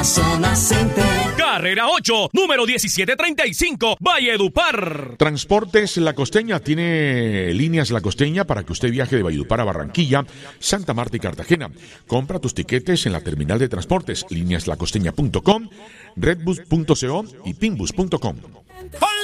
Zona Center. Carrera 8, número 1735, Valledupar. Transportes La Costeña tiene líneas La Costeña para que usted viaje de Valledupar a Barranquilla, Santa Marta y Cartagena. Compra tus tiquetes en la terminal de transportes, líneaslacosteña.com, redbus.co y pinbus.com.